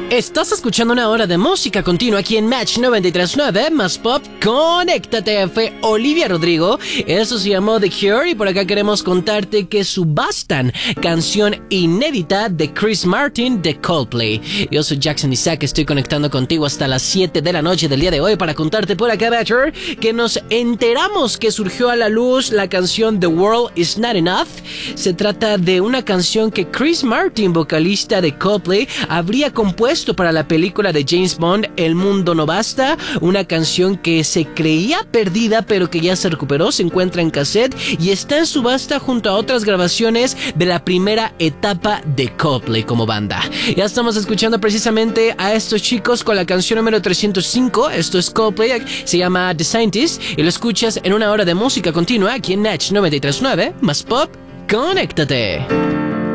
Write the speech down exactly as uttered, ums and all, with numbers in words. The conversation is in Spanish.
Estás escuchando una hora de música continua aquí en Match noventa y tres punto nueve más Pop. Conéctate. Fue Olivia Rodrigo. Eso se llamó The Cure. Y por acá queremos contarte que subastan canción inédita de Chris Martin de Coldplay. Yo soy Jackson Isaac. Estoy conectando contigo hasta las siete de la noche del día de hoy para contarte por acá, Batcher, que nos enteramos que surgió a la luz la canción The World Is Not Enough. Se trata de una canción que Chris Martin, vocalista de Coldplay, habría compuesto para la película de James Bond, El Mundo No Basta, una canción que se creía perdida pero que ya se recuperó, se encuentra en cassette y está en subasta junto a otras grabaciones de la primera etapa de Coldplay como banda. Ya estamos escuchando precisamente a estos chicos con la canción número trescientos cinco, esto es Coldplay, se llama The Scientist y lo escuchas en una hora de música continua aquí en Match noventa y tres punto nueve más Pop. Conéctate.